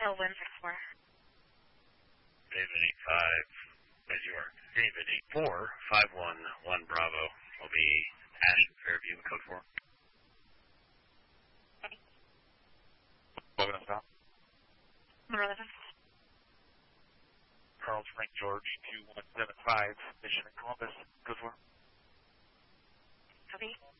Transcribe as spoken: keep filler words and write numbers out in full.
Elwin six four. David eight five, as you are. David eight four, five one one Bravo. Will be Ash Fairview, code four. Okay. Logan on top. Number eleven. Carl Frank George two one seven five, Mission in Columbus, code four. Copy.